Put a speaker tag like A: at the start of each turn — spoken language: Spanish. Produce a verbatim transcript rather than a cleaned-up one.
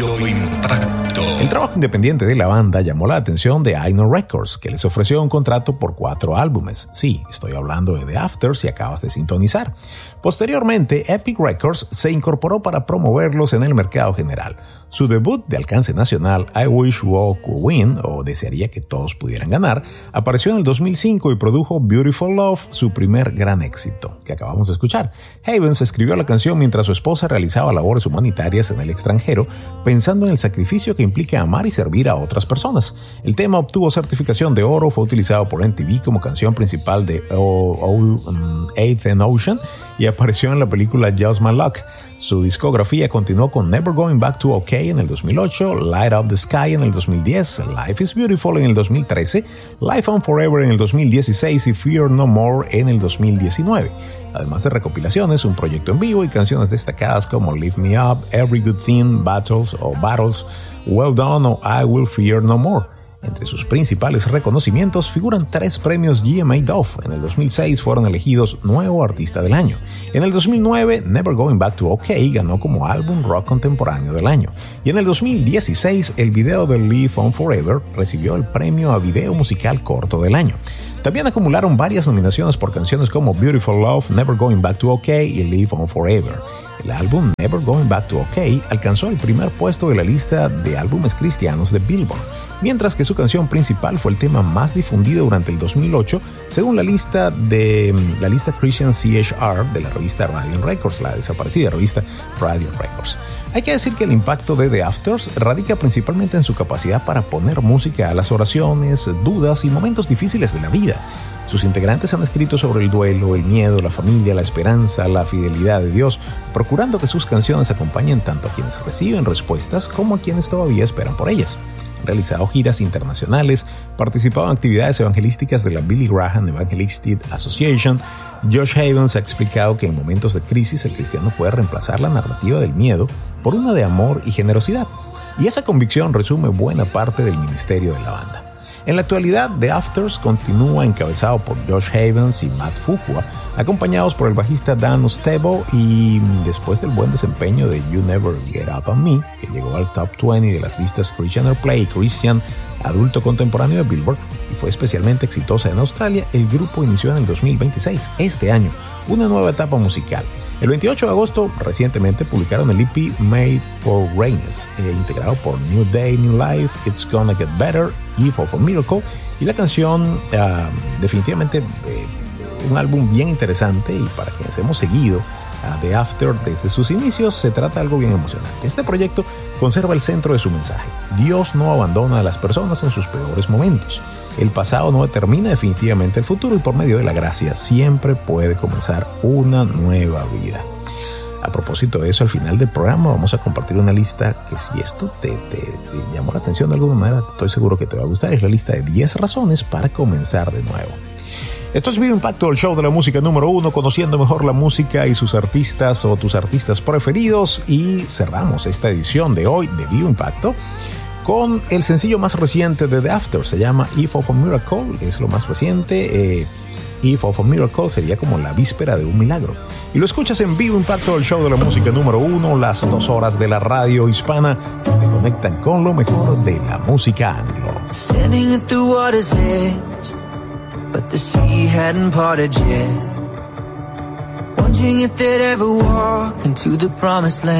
A: Vivo Impacto.
B: El trabajo independiente de la banda llamó la atención de Aino Records, que les ofreció un contrato por cuatro álbumes. Sí, estoy hablando de The After si acabas de sintonizar. Posteriormente, Epic Records se incorporó para promoverlos en el mercado general. Su debut de alcance nacional, I Wish We All Could Win, o Desearía que todos pudieran ganar, apareció en el dos mil cinco y produjo Beautiful Love, su primer gran éxito, que acabamos de escuchar. Havens escribió la canción mientras su esposa realizaba labores humanitarias en el extranjero, pensando en el sacrificio que implica amar y servir a otras personas. El tema obtuvo certificación de oro, fue utilizado por M T V como canción principal de Eighth and Ocean y apareció en la película Just My Luck. Su discografía continuó con Never Going Back to OK en el dos mil ocho, Light Up the Sky en el dos mil diez, Life is Beautiful en el dos mil trece, Life on Forever en el dos mil dieciséis y Fear No More en el dos mil diecinueve. Además de recopilaciones, un proyecto en vivo y canciones destacadas como Lift Me Up, Every Good Thing, Battles o Battles, Well Done o I Will Fear No More. Entre sus principales reconocimientos figuran tres premios G M A Dove. En el dos mil seis fueron elegidos Nuevo Artista del Año. En el dos mil nueve, Never Going Back to OK ganó como Álbum Rock Contemporáneo del Año. Y en el dos mil dieciséis, el video de Live On Forever recibió el premio a Video Musical Corto del Año. También acumularon varias nominaciones por canciones como Beautiful Love, Never Going Back to OK y Live On Forever. El álbum Never Going Back to OK alcanzó el primer puesto de la lista de álbumes cristianos de Billboard, mientras que su canción principal fue el tema más difundido durante el dos mil ocho, según la lista de la lista Christian C H R de la revista Radiant Records, la desaparecida revista Radiant Records. Hay que decir que el impacto de The Afters radica principalmente en su capacidad para poner música a las oraciones, dudas y momentos difíciles de la vida. Sus integrantes han escrito sobre el duelo, el miedo, la familia, la esperanza, la fidelidad de Dios, procurando que sus canciones acompañen tanto a quienes reciben respuestas como a quienes todavía esperan por ellas. Han realizado giras internacionales, participado en actividades evangelísticas de la Billy Graham Evangelistic Association. Josh Havens ha explicado que en momentos de crisis el cristiano puede reemplazar la narrativa del miedo por una de amor y generosidad, y esa convicción resume buena parte del ministerio de la banda. En la actualidad, The Afters continúa encabezado por Josh Havens y Matt Fuqua, acompañados por el bajista Dan Ostebo, y después del buen desempeño de You Never Get Up On Me, que llegó al top veinte de las listas Christian Airplay y Christian Adulto Contemporáneo de Billboard y fue especialmente exitosa en Australia, el grupo inició en el dos mil veintiséis, este año, una nueva etapa musical. El veintiocho de agosto, recientemente, publicaron el E P Made for Greatness, eh, integrado por New Day, New Life, It's Gonna Get Better, Eve of a Miracle, y la canción, uh, definitivamente, eh, un álbum bien interesante, y para quienes hemos seguido a The After desde sus inicios, se trata de algo bien emocionante. Este proyecto conserva el centro de su mensaje. Dios no abandona a las personas en sus peores momentos. El pasado no determina definitivamente el futuro y por medio de la gracia siempre puede comenzar una nueva vida. A propósito de eso, al final del programa vamos a compartir una lista que, si esto te, te, te llamó la atención de alguna manera, estoy seguro que te va a gustar. Es la lista de diez razones para comenzar de nuevo. Esto es Vivo Impacto, el show de la música número uno, conociendo mejor la música y sus artistas o tus artistas preferidos. Y cerramos esta edición de hoy de Vivo Impacto con el sencillo más reciente de The After. Se llama Eve of a Miracle, es lo más reciente. Eh, Eve of a Miracle sería como la víspera de un milagro. Y lo escuchas en Vivo Impacto, el show de la música número uno, las dos horas de la radio hispana que te conectan con lo mejor de la música anglo.
C: Standing at the water's edge, but the sea hadn't parted yet. Wondering if they'd ever walk into the promised land.